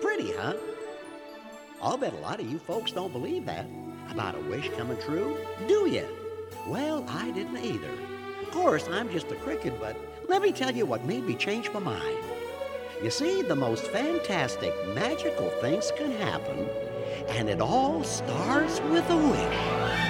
pretty, huh? I'll bet a lot of you folks don't believe that about a wish coming true, do you? Well, I didn't either. Of course, I'm just a cricket, but let me tell you what made me change my mind. You see, the most fantastic, magical things can happen, and it all starts with a wish.